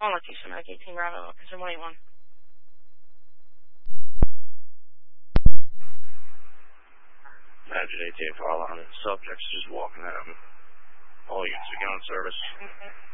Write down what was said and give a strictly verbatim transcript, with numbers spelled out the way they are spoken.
On location, Mike eighteen Bravo, Location one eight one. Imagine eighteen follow on. Subject's just walking out. All units again on service.